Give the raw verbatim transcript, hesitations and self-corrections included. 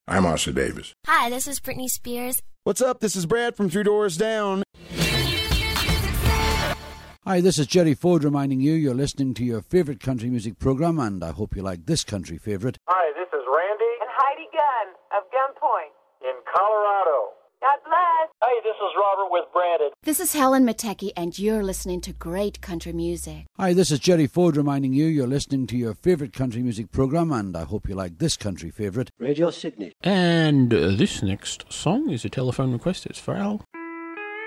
I'm Oscar Davis. Hi, this is Britney Spears. What's up? This is Brad from Three Doors Down. Hi, this is Jerry Ford reminding you you're listening to your favourite country music programme, and I hope you like this country favourite. Hi, this is Randy and Heidi Gunn of Gunpoint in Colorado. God bless. Hey, this is Robert with Branded. This is Helen Matecki, and you're listening to great country music. Hi, this is Jerry Ford reminding you you're listening to your favourite country music programme, and I hope you like this country favourite. Radio Sydney. And uh, this next song is a telephone request. It's for Al.